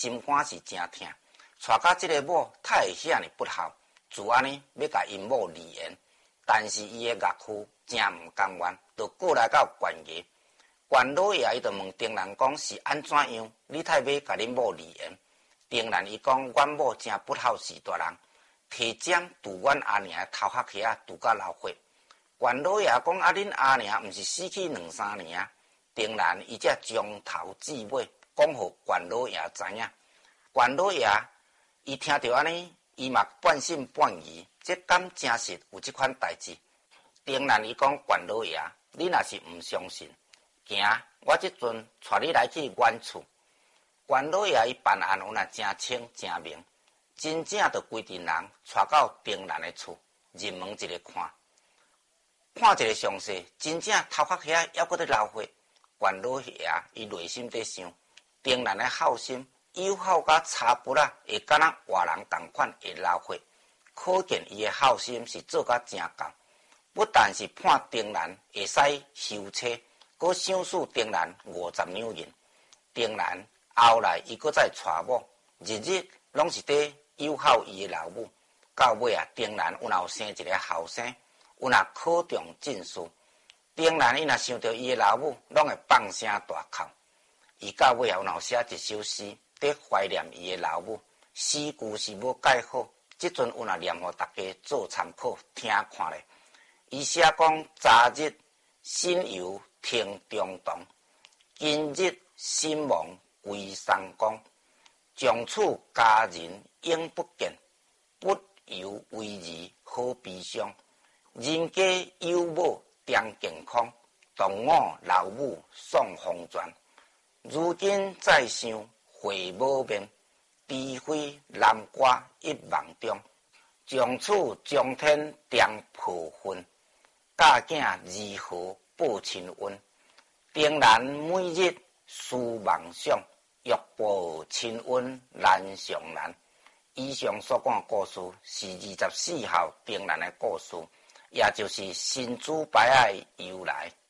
心肝是真疼。娶到这个某太会遐尼不孝，自安尼要甲因某离缘，但是伊的岳父真毋甘愿，就过来到县衙。县老爷伊就问丁兰讲是安怎样，你太要甲恁某离缘？丁兰伊讲阮某真不孝是大人，提针拄阮阿娘的头壳壳拄到流血。县老爷讲啊，恁阿娘毋是死去2-3年啊？丁兰伊才从头至尾讲互县老爷知影。县老爷伊听到安尼，伊嘛半信半疑，这敢真实有这款代志？丁兰伊讲县老爷，你若是毋相信，行，我即阵带你来去阮厝。县老爷伊办案有若真清真明，真正着规定人带到丁兰的厝，入门一个看一个详细，真正头壳遐还搁在流血。县老爷伊内心在想，丁兰的孝心友好甲差不啦，会敢若活人同款会流血，可见伊的孝心是做甲真够。不但是判丁兰会使休妻，搁赏赐丁兰50两银。丁兰后来伊搁再娶某，日日拢是伫友好伊的老母。到尾啊，丁兰有若生一个后生，有若考中进士，丁兰伊若想到伊的老母，拢会放声大哭。伊到尾有若写一首诗，伫怀念伊的老母。诗句是要改好，即阵有若念互大家做参考听看咧。伊写讲：昨日心游听中东，今日心亡归山宫。从此佳人永不见，不由为儿好悲伤。人家有某定健康，同我老母送红泉。如今再想会无面，低飞南瓜一梦中。从此将天定破分，家囝如何报亲恩？定然每日思梦想，欲报亲恩难上难。以上所讲的故事是24孝定然的故事，也就是新主牌的由来。